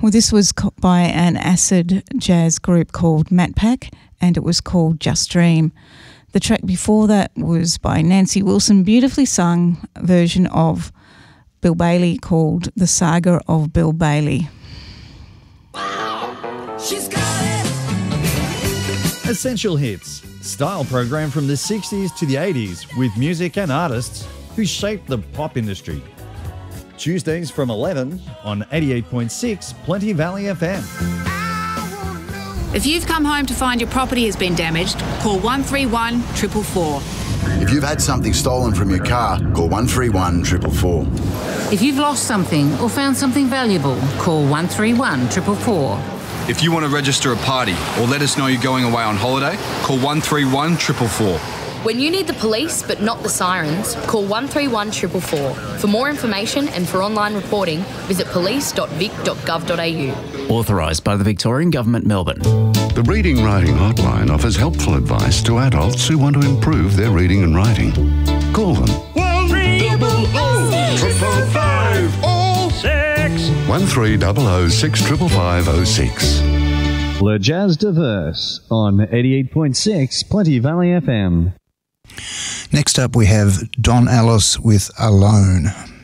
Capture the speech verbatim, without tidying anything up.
Well, this was co- by an acid jazz group called Matt Pack, and it was called Just Dream. The track before that was by Nancy Wilson, beautifully sung version of Bill Bailey called The Saga of Bill Bailey. She's got it. Essential Hits, style program from the sixties to the eighties with music and artists who shaped the pop industry. Tuesdays from eleven on eighty-eight point six Plenty Valley F M. If you've come home to find your property has been damaged, call one three one, four four four. If you've had something stolen from your car, call one three one, four four four. If you've lost something or found something valuable, call one three one, four four four. If you want to register a party or let us know you're going away on holiday, call one three one, four four four. When you need the police but not the sirens, call one three one, four four four. For more information and for online reporting, visit police dot vic dot gov dot a u. Authorised by the Victorian Government, Melbourne. The Reading Writing Hotline offers helpful advice to adults who want to improve their reading and writing. Call them. One double O triple five oh six. One three double O six triple five oh six. Le Jazz Diverse on eighty-eight point six Plenty Valley F M. Next up we have Don Ellis with Alone.